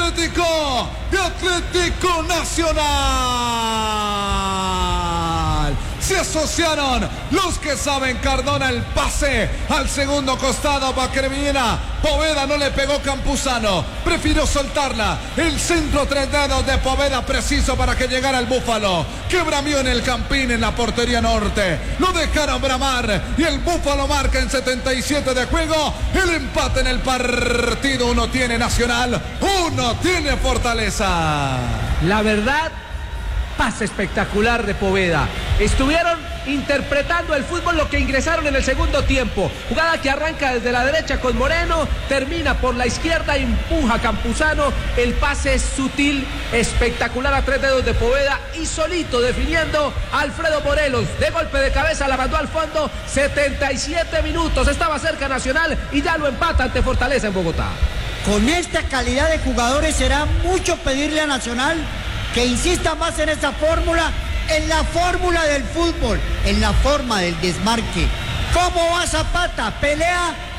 de Atlético Nacional. Se asociaron los que saben. Cardona el pase al segundo costado para que viniera Poveda. No le pegó Campuzano, prefirió soltarla. El centro 3 dedos de Poveda, preciso para que llegara el Búfalo, que bramió en el Campín, en la portería norte. Lo dejaron bramar y el Búfalo marca en 77 de juego el empate en el partido. Uno tiene Nacional, uno tiene Fortaleza. La verdad, pase espectacular de Poveda. Estuvieron interpretando el fútbol lo que ingresaron en el segundo tiempo. Jugada que arranca desde la derecha con Moreno, termina por la izquierda, empuja a Campuzano. El pase es sutil, espectacular a 3 dedos de Poveda y solito definiendo Alfredo Morelos. De golpe de cabeza la mandó al fondo. 77 minutos, estaba cerca Nacional y ya lo empata ante Fortaleza en Bogotá. Con esta calidad de jugadores será mucho pedirle a Nacional que insista más en esa fórmula, en la fórmula del fútbol, en la forma del desmarque. ¿Cómo va Zapata? Pelea